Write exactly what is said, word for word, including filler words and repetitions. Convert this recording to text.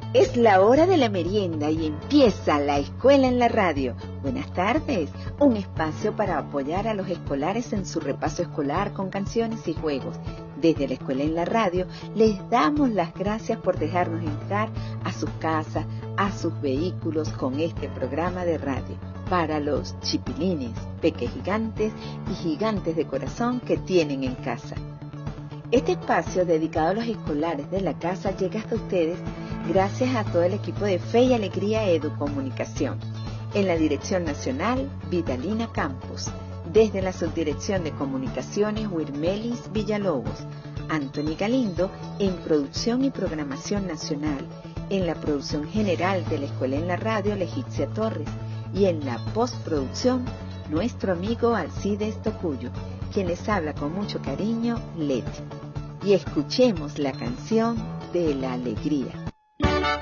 Es la hora de la merienda y empieza la escuela en la radio. Buenas tardes, un espacio para apoyar a los escolares en su repaso escolar con canciones y juegos. Desde la escuela en la radio les damos las gracias por dejarnos entrar a sus casas, a sus vehículos con este programa de radio. Para los chipilines, peques gigantes y gigantes de corazón que tienen en casa. Este espacio dedicado a los escolares de la casa llega hasta ustedes gracias a todo el equipo de Fe y Alegría Educomunicación. En la Dirección Nacional, Vitalina Campos. Desde la Subdirección de Comunicaciones, Wirmelis Villalobos. Anthony Galindo en Producción y Programación Nacional. En la producción general de la Escuela en la Radio, Legicia Torres. Y en la postproducción, nuestro amigo Alcides Tocuyo, quien les habla con mucho cariño, Leti. Y escuchemos la canción de la alegría.